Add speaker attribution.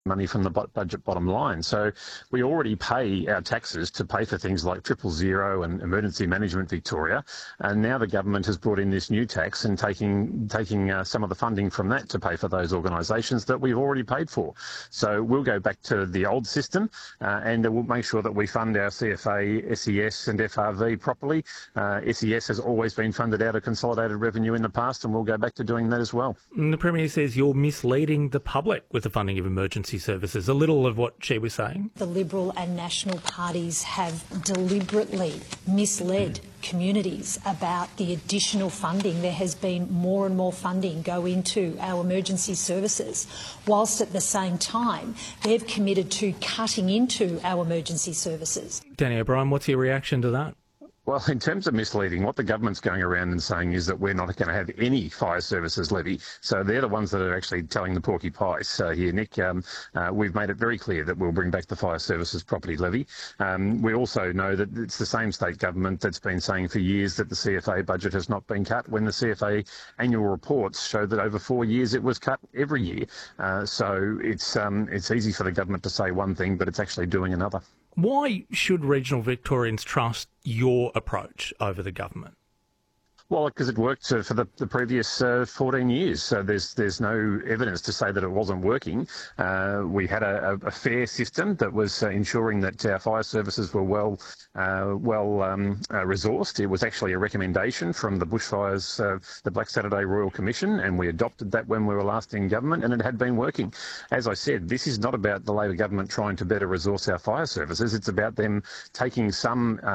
Speaker 1: money from the budget bottom line. So we already pay our taxes to pay for things like 000 and Emergency Management Victoria, and now the government has brought in this new tax and taking some of the funding from that to pay for those organisations that we've already paid for. So we'll go back to the old system and we'll make sure that we fund our CFA, SES and FRV properly. SES has always been funded out of consolidated revenue in the past, and we'll go back to doing that as well.
Speaker 2: And the Premier says you're misleading the public with the funding of emergency services. A little of what she was saying.
Speaker 3: The Liberal and National parties have deliberately misled communities about the additional funding. There has been more and more funding go into our emergency services, whilst at the same time they've committed to cutting into our emergency services.
Speaker 2: Danny O'Brien, what's your reaction to that?
Speaker 1: Well, in terms of misleading, what the government's going around and saying is that we're not going to have any fire services levy. So they're the ones that are actually telling the porky pies here, Nick. We've made it very clear that we'll bring back the fire services property levy. We also know that it's the same state government that's been saying for years that the CFA budget has not been cut, when the CFA annual reports show that over 4 years it was cut every year. So it's easy for the government to say one thing, but it's actually doing another.
Speaker 2: Why should regional Victorians trust your approach over the government?
Speaker 1: Well, because it worked for the previous 14 years. So there's no evidence to say that it wasn't working. We had a fair system that was ensuring that our fire services were well resourced. It was actually a recommendation from the bushfires, the Black Saturday Royal Commission, and we adopted that when we were last in government, and it had been working. As I said, this is not about the Labor government trying to better resource our fire services. It's about them taking some